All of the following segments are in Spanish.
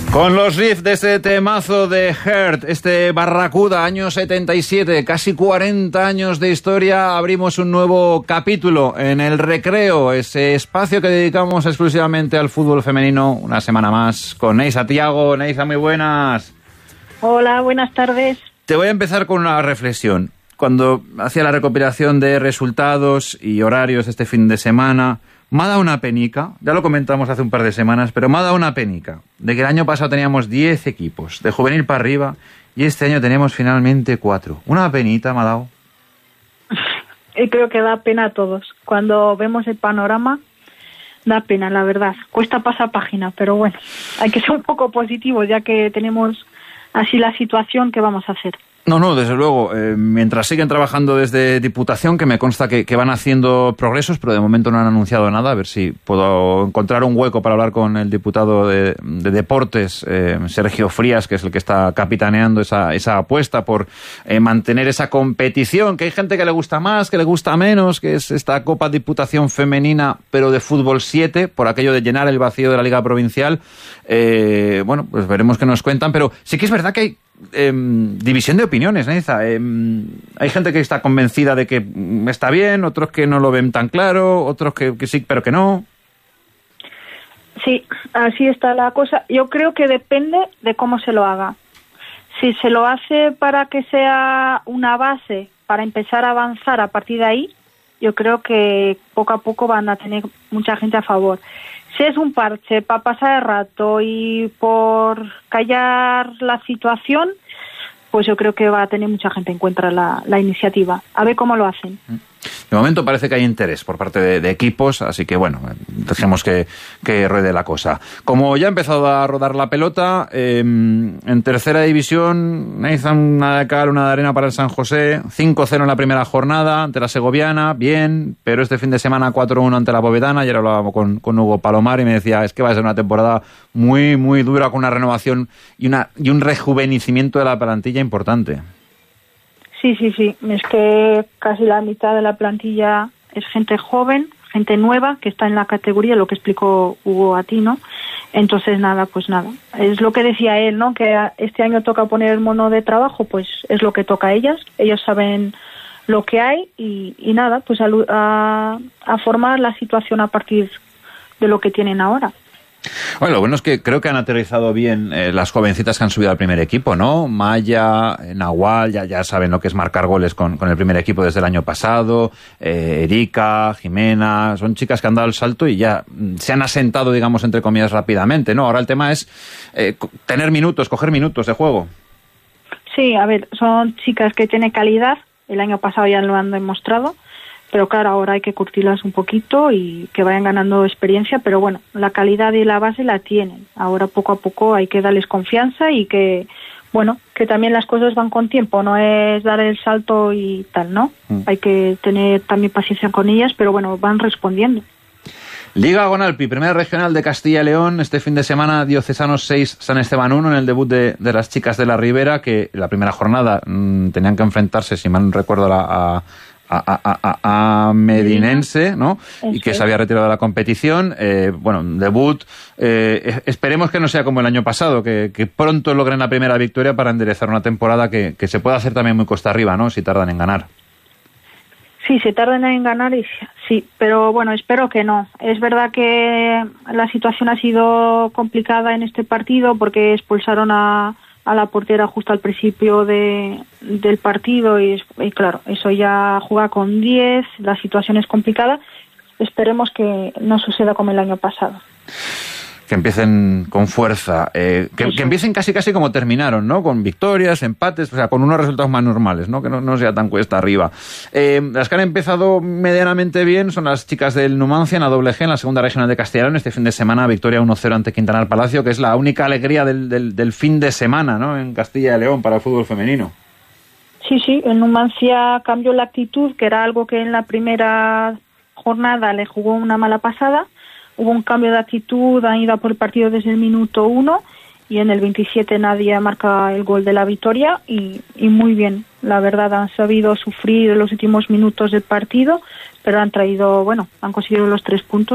Con los riffs de este temazo de Heart, este Barracuda, año 77, casi 40 años de historia, abrimos un nuevo capítulo en El Recreo, ese espacio que dedicamos exclusivamente al fútbol femenino, una semana más con Neisa Tiago. Neisa, muy buenas. Hola, buenas tardes. Te voy a empezar con una reflexión. Cuando hacía la recopilación de resultados y horarios este fin de semana, me ha dado una penica, ya lo comentamos hace un par de semanas, pero me ha dado una penica de que el año pasado teníamos 10 equipos, de juvenil para arriba, y este año tenemos finalmente 4. Una penita me ha dado. Y creo que da pena a todos. Cuando vemos el panorama, da pena, la verdad. Cuesta pasar página, pero bueno, hay que ser un poco positivos, ya que tenemos así la situación que vamos a hacer. No, desde luego. Mientras siguen trabajando desde Diputación, que me consta que van haciendo progresos, pero de momento no han anunciado nada. A ver si puedo encontrar un hueco para hablar con el diputado de Deportes, Sergio Frías, que es el que está capitaneando esa apuesta por mantener esa competición, que hay gente que le gusta más, que le gusta menos, que es esta Copa Diputación Femenina, pero de fútbol 7, por aquello de llenar el vacío de la Liga Provincial. Bueno, pues veremos qué nos cuentan, pero sí que es verdad que hay división de opiniones, Neisa. Hay gente que está convencida de que está bien, otros que no lo ven tan claro, otros que sí, pero que no. Sí, así está la cosa. Yo creo que depende de cómo se lo haga. Si se lo hace para que sea una base para empezar a avanzar a partir de ahí, yo creo que poco a poco van a tener mucha gente a favor. Si es un parche para pasar el rato y por callar la situación, pues yo creo que va a tener mucha gente en cuenta la iniciativa. A ver cómo lo hacen. De momento parece que hay interés por parte de equipos, así que bueno, dejemos que ruede la cosa. Como ya ha empezado a rodar la pelota, en tercera división, Neisa, una de cal, una de arena para el San José, 5-0 en la primera jornada ante la Segoviana, bien, pero este fin de semana 4-1 ante la Povedana. Ayer hablábamos con Hugo Palomar y me decía, es que va a ser una temporada muy, muy dura, con una renovación y un rejuvenecimiento de la plantilla importante. Sí. Es que casi la mitad de la plantilla es gente joven, gente nueva, que está en la categoría, lo que explicó Hugo a ti, ¿no? Entonces, pues nada. Es lo que decía él, ¿no? Que este año toca poner el mono de trabajo, pues es lo que toca a ellas. Ellos saben lo que hay y nada, pues a formar la situación a partir de lo que tienen ahora. Bueno, lo bueno es que creo que han aterrizado bien las jovencitas que han subido al primer equipo, ¿no? Maya, Nahual, ya saben lo que es marcar goles con el primer equipo desde el año pasado. Erika, Jimena, son chicas que han dado el salto y ya se han asentado, digamos, entre comillas, rápidamente, ¿no? Ahora el tema es tener minutos, coger minutos de juego. Sí, a ver, son chicas que tienen calidad. El año pasado ya lo han demostrado. Pero claro, ahora hay que curtirlas un poquito y que vayan ganando experiencia, pero bueno, la calidad y la base la tienen. Ahora poco a poco hay que darles confianza y que, bueno, que también las cosas van con tiempo, no es dar el salto y tal, ¿no? Hay que tener también paciencia con ellas, pero bueno, van respondiendo. Liga Gonalpi, primera regional de Castilla y León, este fin de semana Diocesanos 6, San Esteban 1, en el debut de las chicas de la Ribera, que la primera jornada tenían que enfrentarse, si mal no recuerdo, a Medinense, ¿no? Y que se había retirado de la competición. Bueno, debut. Esperemos que no sea como el año pasado, que pronto logren la primera victoria para enderezar una temporada que se puede hacer también muy costa arriba, ¿no? Si tardan en ganar. Sí, se tardan en ganar, sí, pero bueno, espero que no. Es verdad que la situación ha sido complicada en este partido porque expulsaron a la portera justo al principio del partido y claro, eso ya juega con 10, la situación es complicada. Esperemos que no suceda como el año pasado. Que empiecen con fuerza, que empiecen casi como terminaron, ¿no? Con victorias, empates, o sea, con unos resultados más normales, ¿no? Que no sea tan cuesta arriba. Las que han empezado medianamente bien son las chicas del Numancia en la doble G, en la segunda regional de Castilla y León. Este fin de semana, victoria 1-0 ante Quintanar Palacio, que es la única alegría del fin de semana, ¿no? En Castilla y León para el fútbol femenino. Sí, el Numancia cambió la actitud, que era algo que en la primera jornada le jugó una mala pasada. Hubo un cambio de actitud, han ido por el partido desde el minuto 1 y en el 27 Nadia marca el gol de la victoria y muy bien, la verdad, han sabido sufrir los últimos minutos del partido, pero han conseguido los 3 puntos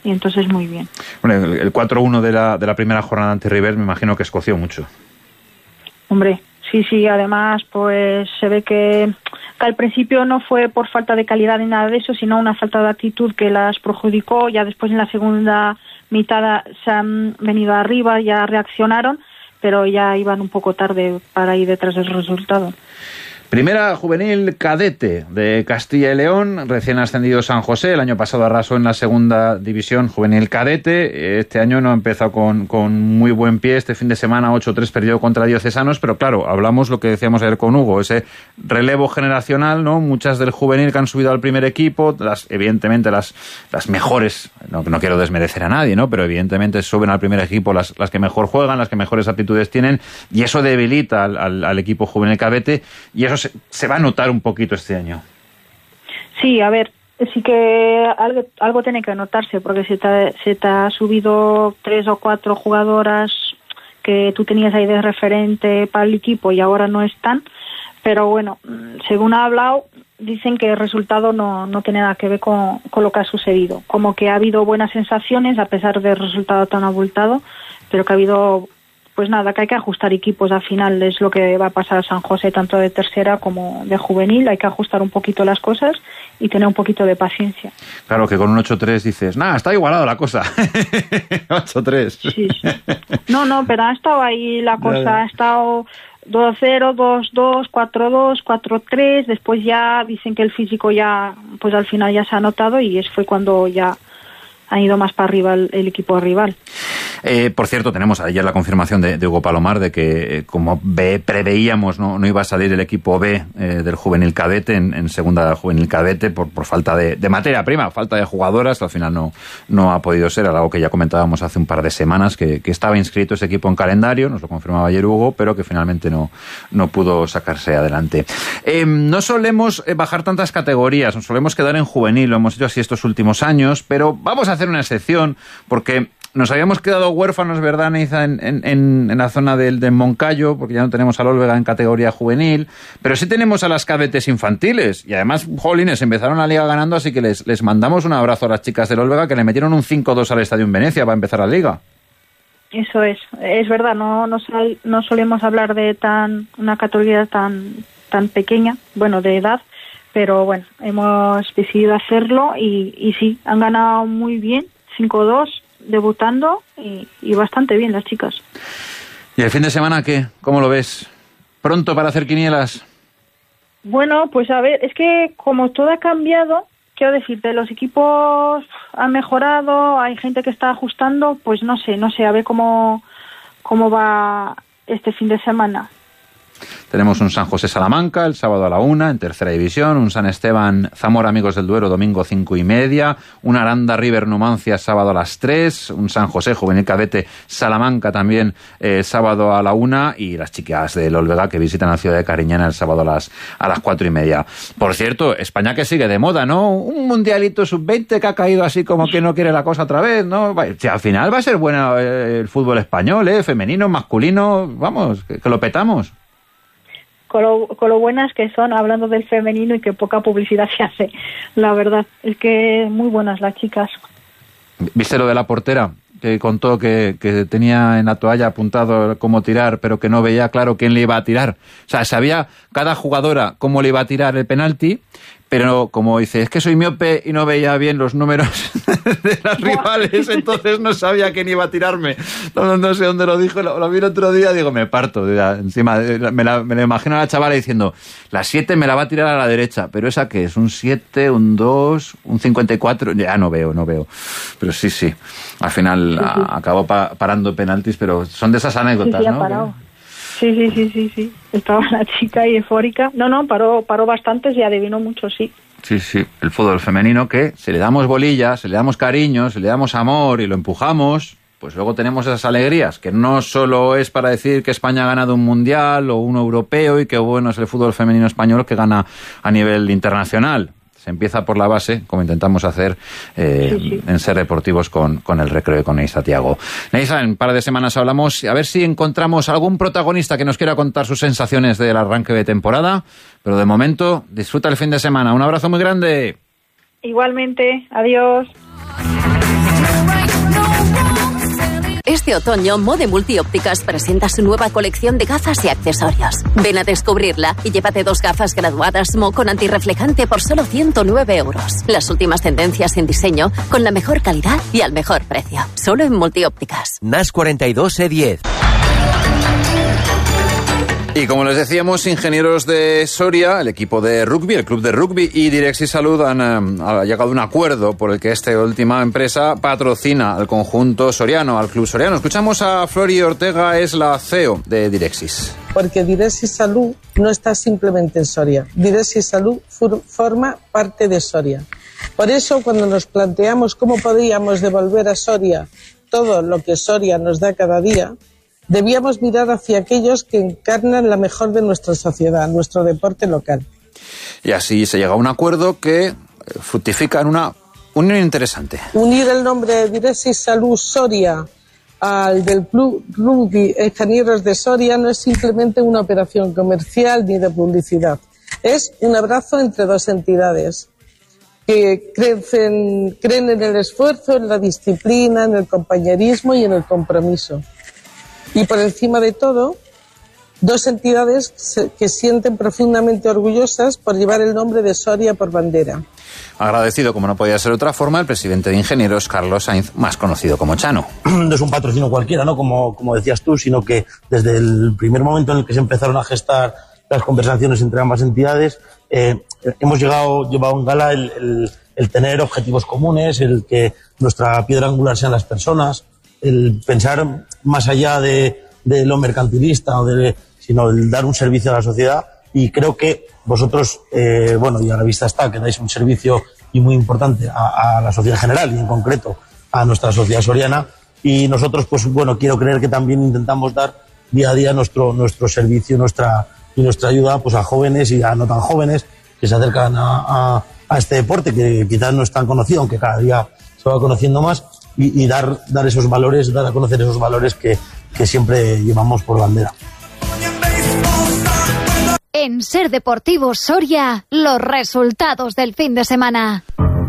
y entonces muy bien. Bueno, el 4-1 de la primera jornada ante River me imagino que escoció mucho. Hombre, sí, además pues se ve que al principio no fue por falta de calidad ni nada de eso, sino una falta de actitud que las perjudicó. Ya después en la segunda mitad se han venido arriba, ya reaccionaron, pero ya iban un poco tarde para ir detrás del resultado. Primera juvenil cadete de Castilla y León, recién ascendido San José, el año pasado arrasó en la segunda división juvenil cadete, este año no ha empezado con muy buen pie, este fin de semana 8-3 perdió contra Diocesanos, pero claro, hablamos lo que decíamos ayer con Hugo, ese relevo generacional, ¿no? Muchas del juvenil que han subido al primer equipo, evidentemente las mejores, no quiero desmerecer a nadie, ¿no? Pero evidentemente suben al primer equipo las que mejor juegan, las que mejores aptitudes tienen, y eso debilita al equipo juvenil cadete, y eso se va a notar un poquito este año. Sí, a ver, sí que algo tiene que notarse, porque se te ha subido 3 o 4 jugadoras que tú tenías ahí de referente para el equipo y ahora no están, pero bueno, según ha hablado, dicen que el resultado no tiene nada que ver con lo que ha sucedido, como que ha habido buenas sensaciones a pesar del resultado tan abultado, pero que ha habido... Pues nada, que hay que ajustar equipos al final, es lo que va a pasar a San José, tanto de tercera como de juvenil, hay que ajustar un poquito las cosas y tener un poquito de paciencia. Claro, que con un 8-3 dices, está igualado la cosa. 8-3. Sí. No, pero ha estado ahí la cosa, ha estado 2-0, 2-2, 4-2, 4-3, después ya dicen que el físico ya, pues al final ya se ha notado y fue cuando ya ha ido más para arriba el equipo rival. Por cierto, tenemos ayer la confirmación de Hugo Palomar de que, como preveíamos, no iba a salir el equipo B del juvenil cadete en segunda juvenil cadete por falta de materia prima, falta de jugadoras. Al final no ha podido ser, algo que ya comentábamos hace un par de semanas, que estaba inscrito ese equipo en calendario, nos lo confirmaba ayer Hugo, pero que finalmente no pudo sacarse adelante. No solemos bajar tantas categorías, nos solemos quedar en juvenil, lo hemos hecho así estos últimos años, pero vamos a hacer una excepción porque nos habíamos quedado huérfanos, ¿verdad, Neiza, en la zona del Moncayo, porque ya no tenemos al Olvega en categoría juvenil, pero sí tenemos a las cadetes infantiles, y además, jolines, empezaron la liga ganando, así que les mandamos un abrazo a las chicas del Olvega, que le metieron un 5-2 al Estadio en Venecia para empezar la liga. Eso es verdad, no solemos hablar de una categoría tan pequeña, bueno, de edad, pero bueno, hemos decidido hacerlo y sí, han ganado muy bien, 5-2, debutando y bastante bien las chicas. ¿Y el fin de semana qué? ¿Cómo lo ves? ¿Pronto para hacer quinielas? Bueno, pues a ver, es que como todo ha cambiado, quiero decirte, los equipos han mejorado, hay gente que está ajustando, pues no sé, a ver cómo va este fin de semana. Tenemos un San José Salamanca el sábado a la 1 en tercera división, un San Esteban Zamora Amigos del Duero domingo 5:30, un Aranda River Numancia sábado a las 3, un San José Juvenil Cadete Salamanca también sábado a la 1 y las chicas del Olvega que visitan la ciudad de Cariñena el sábado a las 4:30. Por cierto, España que sigue de moda, ¿no? Un mundialito sub-20 que ha caído así como que no quiere la cosa otra vez, ¿no? Si al final va a ser bueno el fútbol español, femenino, masculino, vamos, que lo petamos. Con lo buenas que son, hablando del femenino, y que poca publicidad se hace, la verdad. Es que muy buenas las chicas. ¿Viste lo de la portera? Que contó que tenía en la toalla apuntado cómo tirar, pero que no veía claro quién le iba a tirar. O sea, sabía cada jugadora cómo le iba a tirar el penalti, pero como dice, es que soy miope y no veía bien los números de las rivales, entonces no sabía quién iba a tirarme. No sé dónde lo dijo, lo vi el otro día, digo, me parto. Encima, me la imagino a la chavala diciendo, la 7 me la va a tirar a la derecha, pero esa que es un 7, un 2, un 54, ya no veo. Pero sí, al final acabó parando penaltis, pero son de esas anécdotas, sí, ¿no? Parado. Sí. Estaba la chica ahí eufórica. No, paró bastantes y adivinó mucho, sí. Sí, el fútbol femenino que si le damos bolillas, si le damos cariño, si le damos amor y lo empujamos, pues luego tenemos esas alegrías, que no solo es para decir que España ha ganado un mundial o un europeo y que bueno es el fútbol femenino español que gana a nivel internacional. Se empieza por la base, como intentamos hacer en Ser Deportivos con el Recreo y con Neiza Thiago. Neiza, en un par de semanas hablamos, a ver si encontramos algún protagonista que nos quiera contar sus sensaciones del arranque de temporada, pero de momento, disfruta el fin de semana. Un abrazo muy grande. Igualmente, adiós. Este otoño, Mode Multiópticas presenta su nueva colección de gafas y accesorios. Ven a descubrirla y llévate 2 gafas graduadas Mo con antirreflejante por solo 109 euros. Las últimas tendencias en diseño con la mejor calidad y al mejor precio. Solo en Multiópticas. NAS 42 E10. Y como les decíamos, ingenieros de Soria, el equipo de rugby, el club de rugby y Direxis Salud han llegado a un acuerdo por el que esta última empresa patrocina al conjunto soriano, al club soriano. Escuchamos a Flori Ortega, es la CEO de Direxis. Porque Direxis Salud no está simplemente en Soria. Direxis Salud forma parte de Soria. Por eso, cuando nos planteamos cómo podíamos devolver a Soria todo lo que Soria nos da cada día, debíamos mirar hacia aquellos que encarnan la mejor de nuestra sociedad, nuestro deporte local. Y así se llega a un acuerdo que fructifica en una unión interesante. Unir el nombre de Direxis Salud Soria al del Club Rugby Ingenieros de Soria no es simplemente una operación comercial ni de publicidad. Es un abrazo entre 2 entidades que creen en el esfuerzo, en la disciplina, en el compañerismo y en el compromiso. Y por encima de todo, 2 entidades que sienten profundamente orgullosas por llevar el nombre de Soria por bandera. Agradecido, como no podía ser de otra forma, el presidente de Ingenieros, Carlos Sainz, más conocido como Chano. No es un patrocinio cualquiera, ¿no? Como decías tú, sino que desde el primer momento en el que se empezaron a gestar las conversaciones entre ambas entidades, hemos llevado en gala el tener objetivos comunes, el que nuestra piedra angular sean las personas, el pensar más allá de lo mercantilista, sino el dar un servicio a la sociedad. Y creo que vosotros, y a la vista está, que dais un servicio y muy importante a la sociedad general y en concreto a nuestra sociedad soriana. Y nosotros, quiero creer que también intentamos dar día a día nuestro servicio y nuestra ayuda pues a jóvenes y a no tan jóvenes que se acercan a este deporte que quizás no es tan conocido, aunque cada día se va conociendo más. Y dar esos valores, dar a conocer esos valores que siempre llevamos por bandera. En Ser Deportivo Soria, los resultados del fin de semana.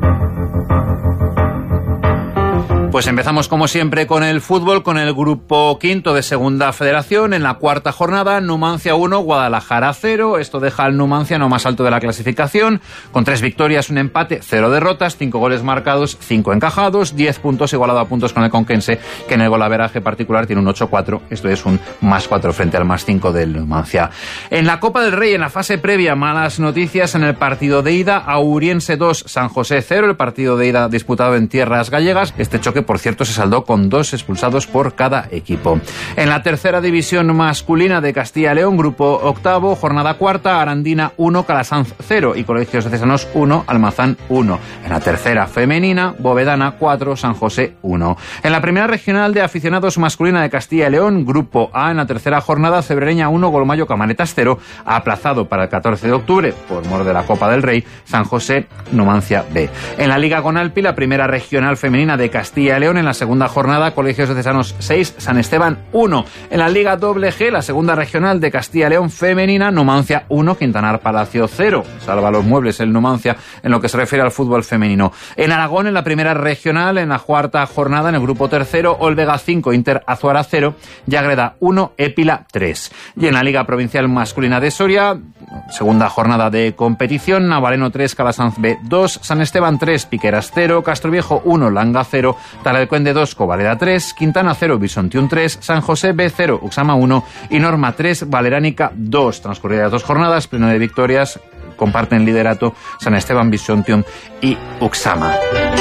Pues empezamos como siempre con el fútbol, con el grupo quinto de Segunda Federación. En la 4ª jornada, Numancia 1, Guadalajara 0. Esto deja al Numancia no más alto de la clasificación, con 3 victorias, 1 empate, 0 derrotas, 5 goles marcados, 5 encajados, 10 puntos, igualado a puntos con el Conquense, que en el golaveraje particular tiene un 8-4. Esto es un +4 frente al +5 del Numancia. En la Copa del Rey, en la fase previa, malas noticias en el partido de ida. Auriense 2, San José 0. El partido de ida disputado en tierras gallegas. Este choque, por cierto, se saldó con 2 expulsados por cada equipo. En la 3ª división masculina de Castilla y León, grupo octavo, jornada 4, Arandina 1, Calasanz 0 y Colegios Diocesanos 1, Almazán 1. En la 3ª femenina, Bovedana 4, San José 1. En la primera regional de aficionados masculina de Castilla y León, grupo A, en la 3ª jornada, Cebrereña 1, Golmayo Camaretas 0, aplazado para el 14 de octubre por mor de la Copa del Rey, San José, Numancia B. En la Liga Gonalpi, la primera regional femenina de Castilla y León, en la segunda jornada, Colegios Diocesanos 6, San Esteban 1. En la Liga WG, la segunda regional de Castilla y León femenina, Numancia 1, Quintanar Palacio 0. Salva los muebles el Numancia en lo que se refiere al fútbol femenino. En Aragón, en la primera regional, en la 4ª jornada, en el grupo tercero, Olvega 5, Inter Azuara 0, Yagreda 1, Épila 3. Y en la Liga Provincial Masculina de Soria, segunda jornada de competición, Navareno 3, Calasanz B 2, San Esteban 3, Piqueras 0, Castroviejo 1, Langa 0, Talalcuende 2, Covaleda 3, Quintana 0, Bisontium 3, San José B 0, Uxama 1 y Norma 3, Valeránica 2. Transcurridas 2 jornadas, pleno de victorias, comparten liderato San Esteban, Bisontium y Uxama.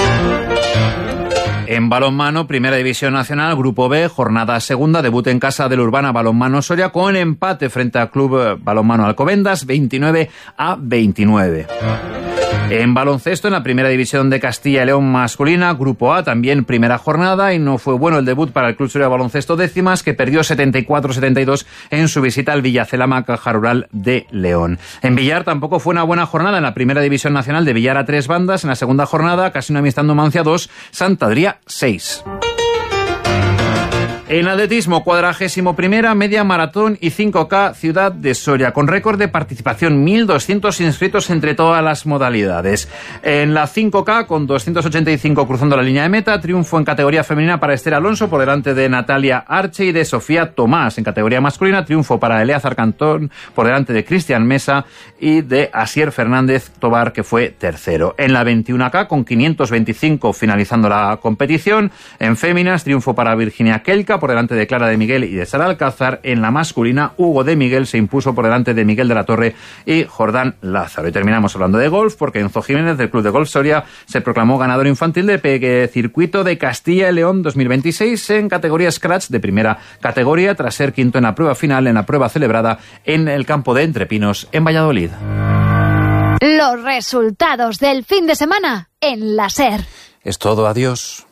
En balonmano, Primera División Nacional, Grupo B, jornada segunda, debut en casa del Urbana Balonmano Soria con empate frente al Club Balonmano Alcobendas, 29-29. En baloncesto, en la Primera División de Castilla y León masculina, Grupo A, también primera jornada, y no fue bueno el debut para el Club Soria Baloncesto Décimas, que perdió 74-72 en su visita al Villacelama Caja Rural de León. En Villar tampoco fue una buena jornada en la Primera División Nacional, de Villar a 3 bandas. En la segunda jornada, Casino Amistad Numancia 2, Santa Adrià 6. En atletismo, 41ª media maratón y 5K Ciudad de Soria, con récord de participación, 1.200 inscritos entre todas las modalidades. En la 5K, con 285 cruzando la línea de meta, triunfo en categoría femenina para Esther Alonso por delante de Natalia Arche y de Sofía Tomás. En categoría masculina, triunfo para Eleazar Cantón por delante de Cristian Mesa y de Asier Fernández Tobar, que fue tercero. En la 21K, con 525 finalizando la competición. En féminas, triunfo para Virginia Kelka por delante de Clara de Miguel y de Sara Alcázar. En la masculina, Hugo de Miguel se impuso por delante de Miguel de la Torre y Jordán Lázaro. Y terminamos hablando de golf, porque Enzo Jiménez, del Club de Golf Soria, se proclamó ganador infantil de Circuito de Castilla y León 2026 en categoría Scratch de primera categoría, tras ser quinto en la prueba final, en la prueba celebrada en el campo de Entrepinos, en Valladolid. Los resultados del fin de semana en la SER. Es todo, adiós.